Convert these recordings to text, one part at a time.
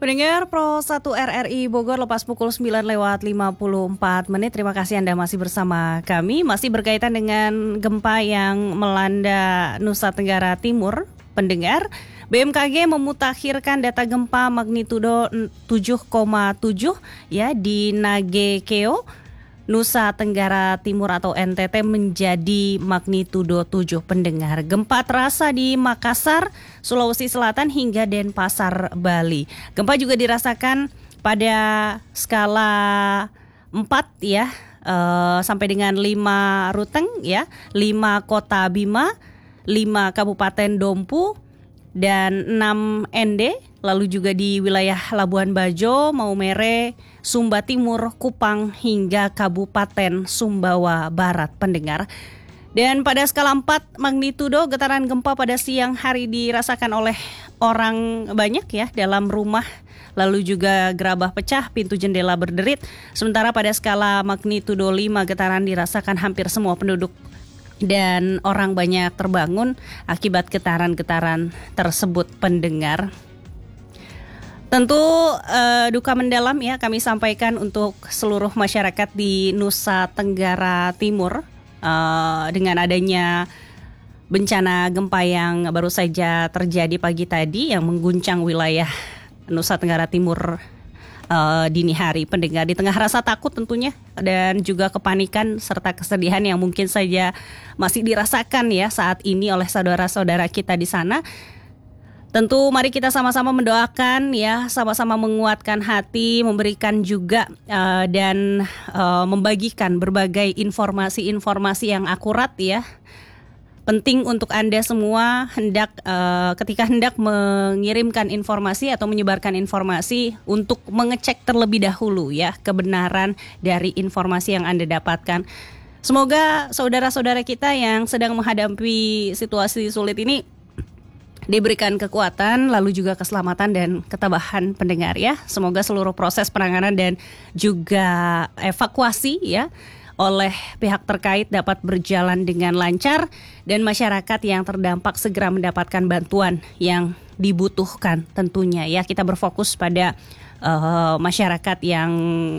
Pendengar Pro 1 RRI Bogor lepas pukul 9:54. Terima kasih Anda masih bersama kami. Masih berkaitan dengan gempa yang melanda Nusa Tenggara Timur. Pendengar, BMKG memutakhirkan data gempa magnitudo 7,7 ya di Nagekeo, Nusa Tenggara Timur atau NTT menjadi magnitudo 7. Pendengar, gempa terasa di Makassar, Sulawesi Selatan hingga Denpasar, Bali. Gempa juga dirasakan pada skala 4 ya, sampai dengan 5 Ruteng ya, 5 Kota Bima, 5 Kabupaten Dompu, dan 6 Ende, lalu juga di wilayah Labuan Bajo, Maumere, Sumba Timur, Kupang hingga Kabupaten Sumbawa Barat, pendengar. Dan pada skala 4 magnitudo, getaran gempa pada siang hari dirasakan oleh orang banyak ya dalam rumah, lalu juga gerabah pecah, pintu jendela berderit. Sementara pada skala magnitudo 5 getaran dirasakan hampir semua penduduk dan orang banyak terbangun akibat getaran-getaran tersebut, pendengar. Tentu duka mendalam ya kami sampaikan untuk seluruh masyarakat di Nusa Tenggara Timur dengan adanya bencana gempa yang baru saja terjadi pagi tadi yang mengguncang wilayah Nusa Tenggara Timur dini hari, pendengar. Di tengah rasa takut tentunya dan juga kepanikan serta kesedihan yang mungkin saja masih dirasakan ya saat ini oleh saudara-saudara kita di sana. Tentu mari kita sama-sama mendoakan ya, sama-sama menguatkan hati, memberikan juga dan membagikan berbagai informasi-informasi yang akurat ya. Penting untuk Anda semua ketika hendak mengirimkan informasi atau menyebarkan informasi untuk mengecek terlebih dahulu ya kebenaran dari informasi yang Anda dapatkan. Semoga saudara-saudara kita yang sedang menghadapi situasi sulit ini diberikan kekuatan, lalu juga keselamatan dan ketabahan, pendengar ya. Semoga seluruh proses penanganan dan juga evakuasi ya oleh pihak terkait dapat berjalan dengan lancar dan masyarakat yang terdampak segera mendapatkan bantuan yang dibutuhkan tentunya ya. Kita berfokus pada masyarakat yang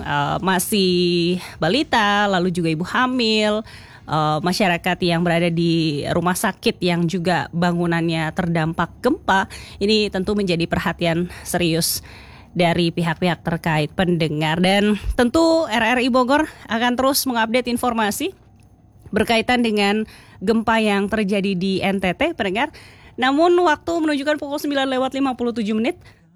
masih balita, lalu juga ibu hamil, masyarakat yang berada di rumah sakit yang juga bangunannya terdampak gempa. Ini tentu menjadi perhatian serius dari pihak-pihak terkait, pendengar. Dan tentu RRI Bogor akan terus mengupdate informasi berkaitan dengan gempa yang terjadi di NTT, pendengar. Namun waktu menunjukkan pukul 9:57.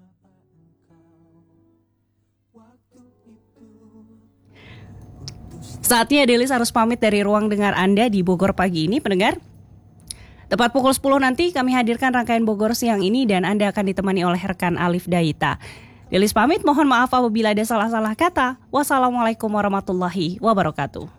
Saatnya Delis harus pamit dari ruang dengar Anda di Bogor pagi ini, pendengar. Tepat pukul 10 nanti kami hadirkan rangkaian Bogor siang ini dan Anda akan ditemani oleh rekan Alif Daita. Delis pamit, mohon maaf apabila ada salah-salah kata. Wassalamualaikum warahmatullahi wabarakatuh.